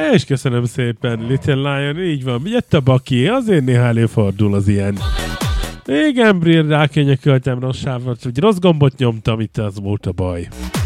És köszönöm szépen, Little Lion, így van. Jött a baki, azért néha előfordul az ilyen. Igen, Brill, rákönyököltem rossz sávot, hogy rossz gombot nyomtam, itt az volt a baj.